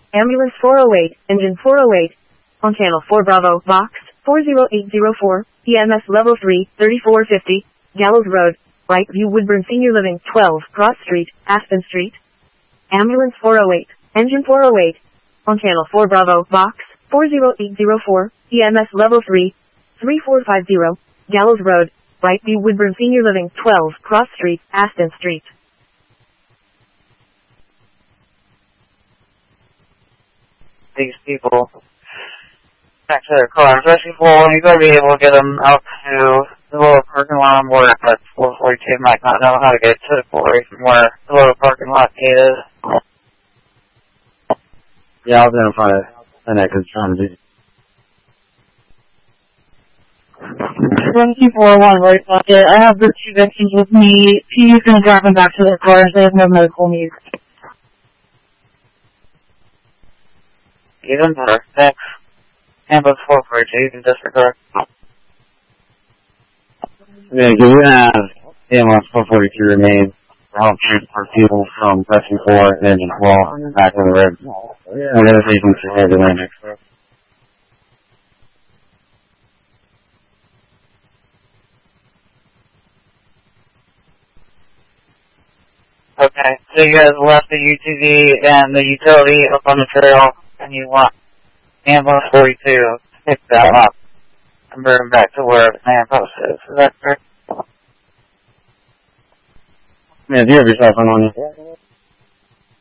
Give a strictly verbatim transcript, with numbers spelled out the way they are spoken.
Ambulance four oh eight, engine four oh eight. On channel four Bravo, box four zero eight zero four, E M S level three, thirty-four fifty, Gallows Road, Brightview Woodburn Senior Living, twelve, Cross Street, Aspen Street. Ambulance four oh eight, engine four oh eight. On channel four Bravo, box four zero eight zero four, E M S level three, three four five zero, Gallows Road, Brightview Woodburn Senior Living, twelve, Cross Street, Aspen Street. These people back to their cars. Rescue four, you gotta be able to get them out to the lower parking lot on board, but four forty-two might not know how to get to the quarry from where the lower parking lot gate is. Yeah, I'll identify the next trying to do. Rescue four one, right bucket. I have the two victims with me. He's gonna drive them back to their cars. They have no medical needs. Even better. Thanks. Ambulance four forty-two, you can disregard. Yeah, because we're gonna have ambulance four forty-two remain to help transport people from Rescue four and Engine twelve back to the road. We're gonna take them to the Atlantic. Okay, so you guys left the U T V and the utility up on the trail, and you want ambulance forty-two to pick that up and bring them back to where the man post is. Is that correct? Yeah, do you have your cell phone on you?